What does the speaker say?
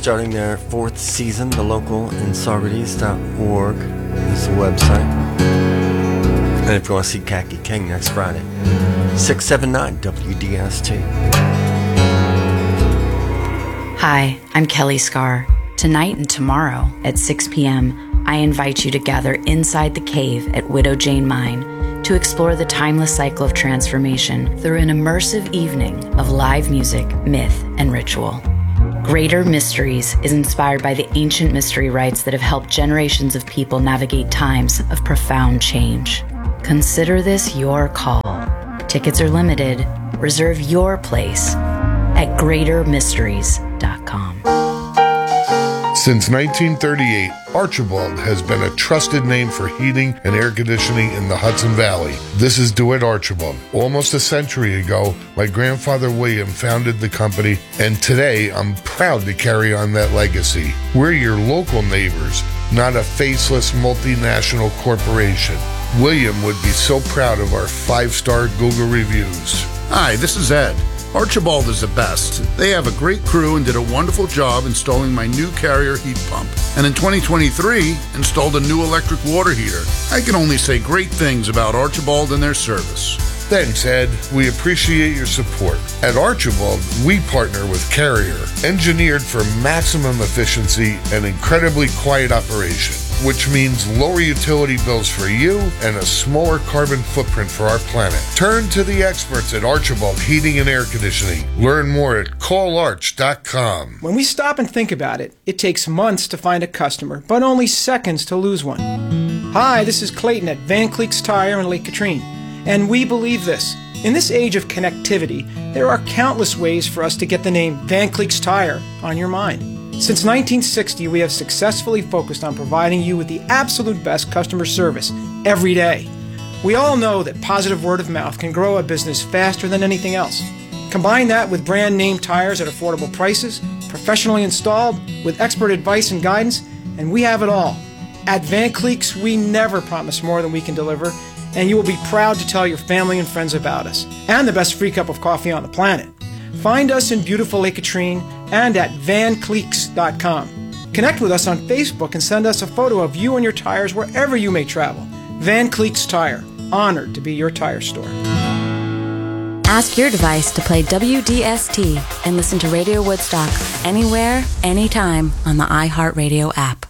starting their 4th season. The local in Saugerties.org is the website. And if you want to see Khaki King next Friday, 679 WDST. Hi, I'm Kelly Scar. Tonight and tomorrow at 6 p.m., I invite you to gather inside the cave at Widow Jane Mine to explore the timeless cycle of transformation through an immersive evening of live music, myth, and ritual. Greater Mysteries is inspired by the ancient mystery rites that have helped generations of people navigate times of profound change. Consider this your call. Tickets are limited. Reserve your place at greatermysteries.com. Since 1938, Archibald has been a trusted name for heating and air conditioning in the Hudson Valley. This is DeWitt Archibald. Almost a century ago, my grandfather William founded the company, and today I'm proud to carry on that legacy. We're your local neighbors, not a faceless multinational corporation. William would be so proud of our 5-star Google reviews. Hi, this is Ed. Archibald is the best. They have a great crew and did a wonderful job installing my new Carrier heat pump. And in 2023, installed a new electric water heater. I can only say great things about Archibald and their service. Thanks, Ed. We appreciate your support. At Archibald, we partner with Carrier, engineered for maximum efficiency and incredibly quiet operation, which means lower utility bills for you and a smaller carbon footprint for our planet. Turn to the experts at Archibald Heating and Air Conditioning. Learn more at callarch.com. When we stop and think about it, it takes months to find a customer, but only seconds to lose one. Hi, this is Clayton at Van Cleek's Tire in Lake Katrine. And we believe this. In this age of connectivity, there are countless ways for us to get the name Van Cleek's Tire on your mind. Since 1960, we have successfully focused on providing you with the absolute best customer service every day. We all know that positive word of mouth can grow a business faster than anything else. Combine that with brand name tires at affordable prices, professionally installed, with expert advice and guidance, and we have it all. At Van Cleek's, we never promise more than we can deliver, and you will be proud to tell your family and friends about us, and the best free cup of coffee on the planet. Find us in beautiful Lake Katrine and at vancleeks.com. Connect with us on Facebook and send us a photo of you and your tires wherever you may travel. Van Cleek's Tire, honored to be your tire store. Ask your device to play WDST and listen to Radio Woodstock anywhere, anytime on the iHeartRadio app.